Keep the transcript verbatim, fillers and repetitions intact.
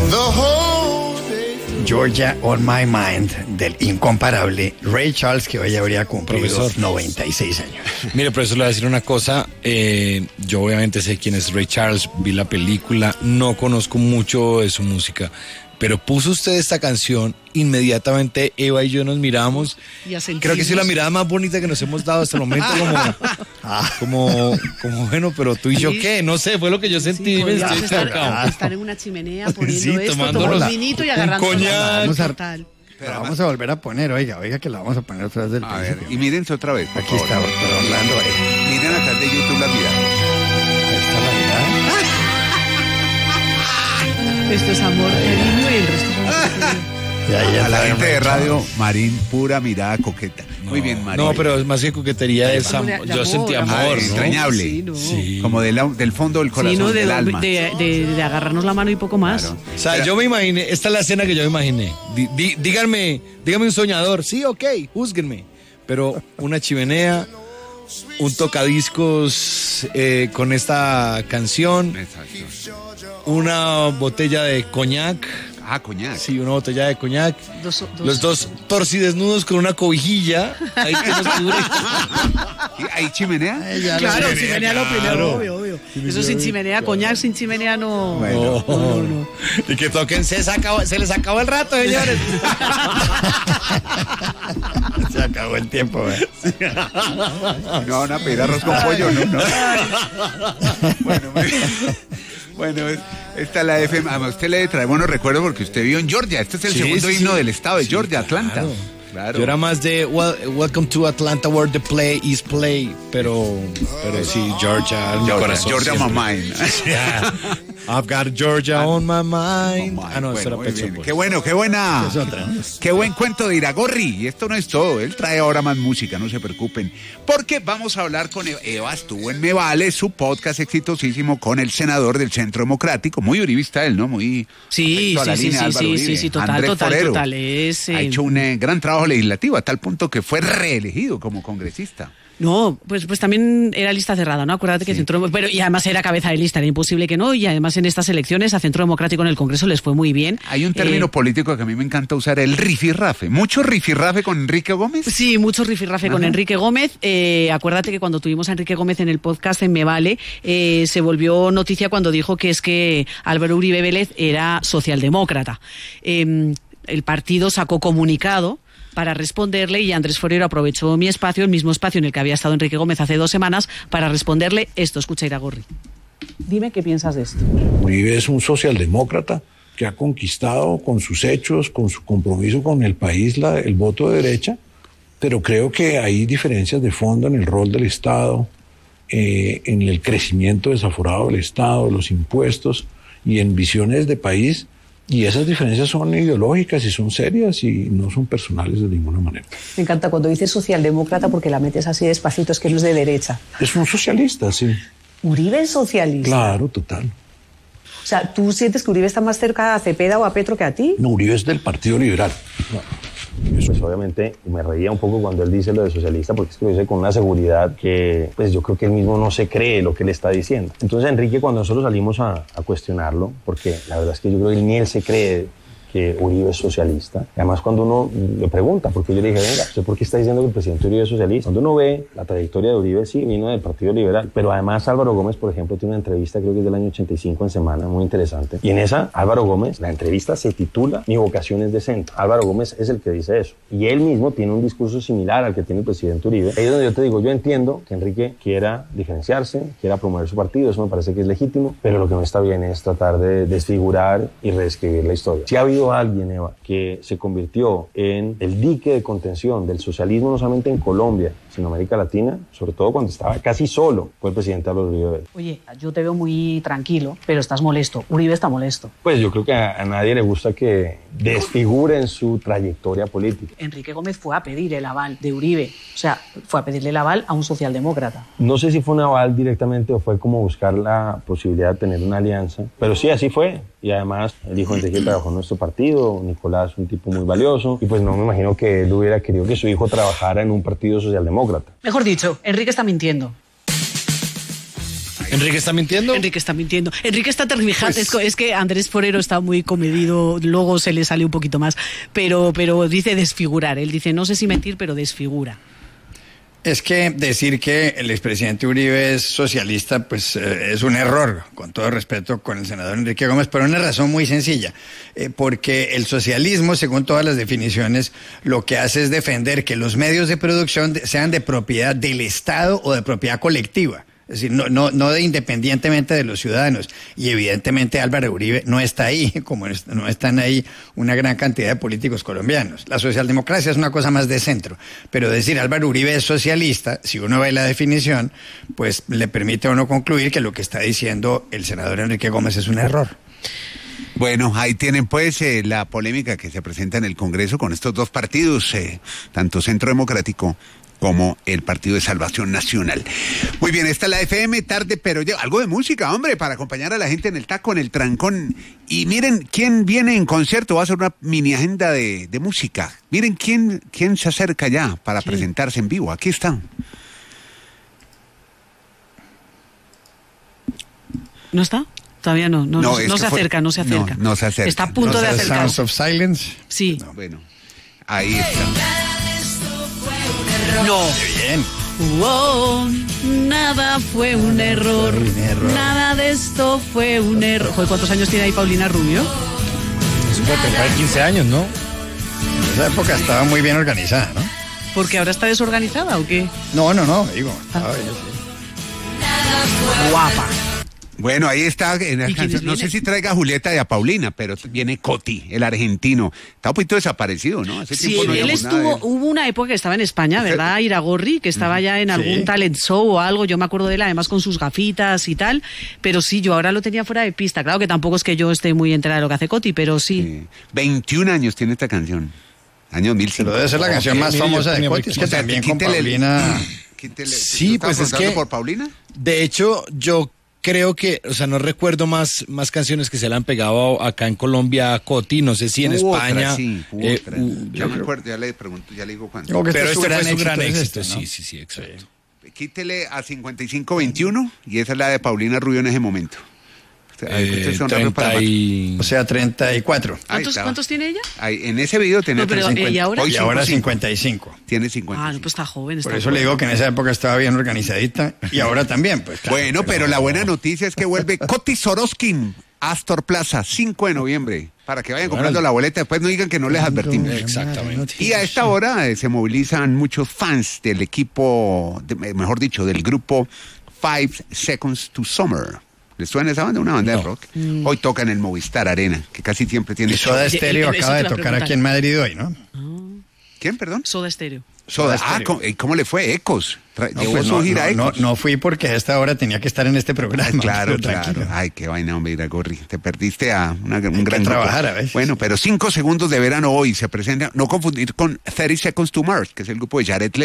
Georgia on My Mind, del incomparable Ray Charles, que hoy habría cumplido profesor. noventa y seis años. Mire, profesor, le voy a decir una cosa. Eh, yo obviamente sé quién es Ray Charles, vi la película, no conozco mucho de su música, pero puso usted esta canción, inmediatamente Eva y yo nos miramos. Creo que sí, la mirada más bonita que nos hemos dado hasta el momento, como, como, como bueno, pero tú y yo, ¿sí? ¿Qué? No sé, fue lo que yo sentí. Sí, me estar, estar, estar en una chimenea poniendo sí, esto, tomando un vinito y agarrando un vamos a, total. Pero la vamos a volver a poner, oiga, oiga que la vamos a poner otra vez del a principio. ver, y mírense otra vez. Aquí favor. Está, pero hablando ahí. Miren acá de YouTube la mirada. Ahí está la mirada. Esto es amor, cariño y el resto es amor. Ya, ya a la gente de radio, Marín, pura mirada coqueta. No, muy bien, Marín. No, pero más que coquetería es amor. Yo sentí amor, ah, ¿no? Entrañable. Sí, no. Sí. Como de la, del fondo del corazón, sí, no, de, del alma. De, de, de agarrarnos la mano y poco más. Claro. O sea, yo me imaginé, esta es la escena que yo me imaginé. Dí, dí, díganme, díganme un soñador. Sí, ok, júzguenme. Pero una chimenea, un tocadiscos eh, con esta canción, exacto. Una botella de coñac. Ah, coñac. Sí, una botella de coñac. Dos, dos. Los dos torcidesnudos con una cobijilla. Ahí que nos cubre. ¿Hay chimenea? Ay, claro, chimenea, chimenea lo primero, claro. obvio, obvio. Sí, Eso sin chimenea, claro. Coñac sin chimenea no. Bueno. No, no, no. Y que toquen, se, acabó, se les acabó el rato, señores. Se acabó el tiempo, ¿eh? Sí. No van a pedir arroz con pollo, ¿no? no. Bueno, muy bien. Bueno, esta es la F M. A usted le trae buenos recuerdos porque usted vivió en Georgia. Este es el sí, segundo sí, himno sí. del estado de sí, Georgia, Atlanta. Claro. Claro. Yo era más de well, Welcome to Atlanta, where the play is play. Pero, pero sí, Georgia, en mi corazón. Georgia on my mind. Yeah. I've got Georgia on my mind. Ah, no, bueno, eso era Pet Shop Boys. Qué bueno, qué buena. Qué buen cuento de Iragorri. Y esto no es todo. Él trae ahora más música, no se preocupen. Porque vamos a hablar con Eva. Eva estuvo en Me Vale, su podcast exitosísimo con el senador del Centro Democrático. Muy uribista él, ¿no? Muy. Sí, sí, sí, sí, sí, sí, sí, total, Andrés total, Forero. total. Es, eh... Ha hecho un eh, gran trabajo legislativo a tal punto que fue reelegido como congresista. No, pues pues también era lista cerrada, ¿no? Acuérdate que sí. Centro, pero y además era cabeza de lista, era imposible que no, y además en estas elecciones a Centro Democrático en el Congreso les fue muy bien. Hay un término eh, político que a mí me encanta usar, el rifirrafe. ¿Mucho rifirrafe con Enrique Gómez? Sí, mucho rifirrafe Ajá. con Enrique Gómez. Eh, acuérdate que cuando tuvimos a Enrique Gómez en el podcast en Me Vale, eh, se volvió noticia cuando dijo que es que Álvaro Uribe Vélez era socialdemócrata. Eh, el partido sacó comunicado para responderle y Andrés Forero aprovechó mi espacio, el mismo espacio en el que había estado Enrique Gómez hace dos semanas, para responderle esto. Escucha, Iragorri. Dime qué piensas de esto. Uribe es un socialdemócrata que ha conquistado con sus hechos, con su compromiso con el país, la, el voto de derecha, pero creo que hay diferencias de fondo en el rol del Estado, eh, en el crecimiento desaforado del Estado, los impuestos y en visiones de país. Y esas diferencias son ideológicas y son serias y no son personales de ninguna manera. Me encanta cuando dices socialdemócrata porque la metes así despacito, es que no es de derecha. Es un socialista, sí. ¿Uribe es socialista? Claro, total. O sea, ¿tú sientes que Uribe está más cerca a Cepeda o a Petro que a ti? No, Uribe es del Partido Liberal. No. Pues obviamente me reía un poco cuando él dice lo de socialista, porque es que lo dice con una seguridad que pues yo creo que él mismo no se cree lo que él está diciendo. Entonces Enrique, cuando nosotros salimos a, a cuestionarlo, porque la verdad es que yo creo que ni él se cree que Uribe es socialista. Además, cuando uno le pregunta, porque yo le dije, venga, ¿usted por qué está diciendo que el presidente Uribe es socialista? Cuando uno ve la trayectoria de Uribe, sí, vino del Partido Liberal, pero además Álvaro Gómez, por ejemplo, tiene una entrevista, creo que es del año ochenta y cinco en Semana, muy interesante, y en esa Álvaro Gómez, la entrevista se titula Mi vocación es de centro. Álvaro Gómez es el que dice eso, y él mismo tiene un discurso similar al que tiene el presidente Uribe. Ahí es donde yo te digo, yo entiendo que Enrique quiera diferenciarse, quiera promover su partido, eso me parece que es legítimo, pero lo que no está bien es tratar de desfigurar y reescribir la historia. Si ha habido alguien, Eva, que se convirtió en el dique de contención del socialismo no solamente en Colombia, sino en América Latina, sobre todo cuando estaba casi solo, fue el presidente Álvaro Uribe Vélez. Oye, yo te veo muy tranquilo, pero estás molesto. Uribe está molesto. Pues yo creo que a, a nadie le gusta que desfiguren su trayectoria política. Enrique Gómez fue a pedir el aval de Uribe, o sea, fue a pedirle el aval a un socialdemócrata. No sé si fue un aval directamente o fue como buscar la posibilidad de tener una alianza, pero sí, así fue. Y además, el hijo de Enrique trabajó en nuestro partido, Nicolás, un tipo muy valioso, y pues no me imagino que él hubiera querido que su hijo trabajara en un partido socialdemócrata. Mejor dicho, Enrique está mintiendo. ¿Enrique está mintiendo? Enrique está mintiendo. Enrique está tergiversando. Pues, es, es que Andrés Forero está muy comedido, luego se le sale un poquito más, pero, pero dice desfigurar. Él dice, no sé si mentir, pero desfigura. Es que decir que el expresidente Uribe es socialista, pues eh, es un error, con todo respeto con el senador Enrique Gómez, por una razón muy sencilla, eh, porque el socialismo, según todas las definiciones, lo que hace es defender que los medios de producción de, sean de propiedad del Estado o de propiedad colectiva. Es decir, no, no, no de independientemente de los ciudadanos. Y evidentemente Álvaro Uribe no está ahí, como no están ahí una gran cantidad de políticos colombianos. La socialdemocracia es una cosa más de centro. Pero decir Álvaro Uribe es socialista, si uno ve la definición, pues le permite a uno concluir que lo que está diciendo el senador Enrique Gómez es un error. Bueno, ahí tienen pues eh, la polémica que se presenta en el Congreso con estos dos partidos, eh, tanto Centro Democrático como el Partido de Salvación Nacional. Muy bien, esta es la F M, tarde, pero ya, algo de música, hombre, para acompañar a la gente en el taco, en el trancón. Y miren, ¿quién viene en concierto? Va a hacer una mini agenda de, de música. Miren, ¿quién, quién se acerca ya para sí. presentarse en vivo? Aquí está. ¿No está? Todavía no, no, no, no, no se fue, acerca, no se acerca. No, no se acerca. Está a punto no de acercarse. Sounds of Silence. Sí. No, bueno, ahí está. No. Bien. Wow, nada fue un error. un error. Nada de esto fue un error. Joder, ¿cuántos años tiene ahí Paulina Rubio? Eso puede tener quince años, ¿no? En esa época estaba muy bien organizada, ¿no? ¿Porque ahora está desorganizada o qué? No, no, no, digo. Ah. Ay, sí. Guapa. Bueno, ahí está, en la canción. No sé si traiga a Julieta y a Paulina, pero viene Coti, el argentino. Está un poquito desaparecido, ¿no? Hace sí, tiempo no él estuvo, él. Hubo una época que estaba en España, ¿verdad? Iragorri, que estaba ya en algún sí. talent show o algo, yo me acuerdo de él, además con sus gafitas y tal, pero sí, yo ahora lo tenía fuera de pista. Claro que tampoco es que yo esté muy enterada de lo que hace Coti, pero sí. sí. veintiún años tiene esta canción, año dos mil cinco. Pero debe ser la canción más famosa de Coti, es que también con Paulina... Sí, pues es que... por Paulina? De hecho, yo... Creo que, o sea, no recuerdo más, más canciones que se le han pegado acá en Colombia a Coti, no sé si en u España. Otra, sí, u eh, otra. U, ya me acuerdo, ya le pregunto, ya le digo cuándo. No, pero este fue su gran Este, éxito, ¿no? sí, sí, sí, exacto. Sí. Quítele a cincuenta y cinco veintiuno y esa es la de Paulina Rubio en ese momento. Eh, treinta y... O sea, treinta y cuatro. ¿Cuántos, ¿Cuántos tiene ella? Ahí, en ese video tenía no, pero, cincuenta. ¿y ahora? Hoy y ahora cincuenta y cinco. Tiene cincuenta. Ah, no, pues está joven. Está Por eso joven. le digo que en esa época estaba bien organizadita y ahora también, pues. Claro, bueno, pero... pero la buena noticia es que vuelve Coti Soroskin, Astor Plaza, cinco de noviembre. Para que vayan comprando la boleta, después no digan que no les advertimos. Exactamente. Y a esta hora eh, se movilizan muchos fans del equipo, de, mejor dicho, del grupo Five Seconds to Summer. ¿Les suena esa banda? Una banda no. de rock. Mm. Hoy toca en el Movistar Arena, que casi siempre tiene... Y Soda Stereo acaba de tocar aquí en Madrid hoy, ¿no? Oh. ¿Quién, perdón? Soda Stereo. Soda, ah, ¿cómo, ¿cómo le fue? Ecos. No, Llevó pues su no, gira no, Ecos. No, no fui porque a esta hora tenía que estar en este programa. Ay, claro, claro. Ay, qué vaina, hombre, Iragorri. Te perdiste a una, un Hay gran que trabajar a veces. Bueno, pero cinco segundos de verano hoy se presenta. No confundir con thirty Seconds to Mars, que es el grupo de Jared Leto.